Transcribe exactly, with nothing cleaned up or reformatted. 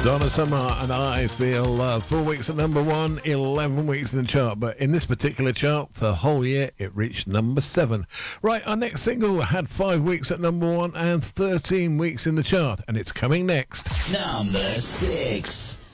Donna Summer and I Feel Love. Four weeks at number one, eleven weeks in the chart. But in this particular chart, for the whole year, it reached number seven. Right, our next single had five weeks at number one and thirteen weeks in the chart. And it's coming next. Number six.